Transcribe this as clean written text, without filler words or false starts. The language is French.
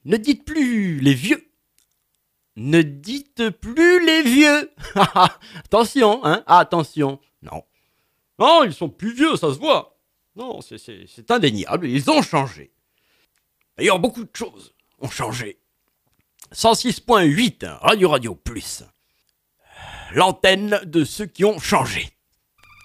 Ne dites plus les vieux. Ne dites plus les vieux. Attention, hein. Attention. Non. Non, ils sont plus vieux, ça se voit. Non, c'est indéniable. Ils ont changé. D'ailleurs, beaucoup de choses ont changé. 106.8, Radio Plus. L'antenne de ceux qui ont changé.